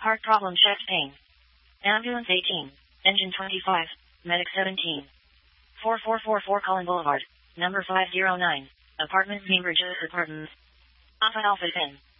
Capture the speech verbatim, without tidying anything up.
Heart problem, chest pain. Ambulance eighteen. Engine twenty-five. Medic seventeen. four four four four Collin Boulevard. Number five zero nine. Apartment Cambridge Apartments. Alpha Alpha ten.